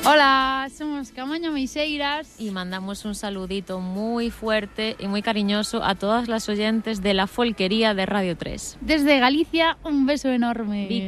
Hola, somos Camaño Meiseiras y mandamos un saludito muy fuerte y muy cariñoso a todas las oyentes de la Folquería de Radio 3. Desde Galicia, un beso enorme.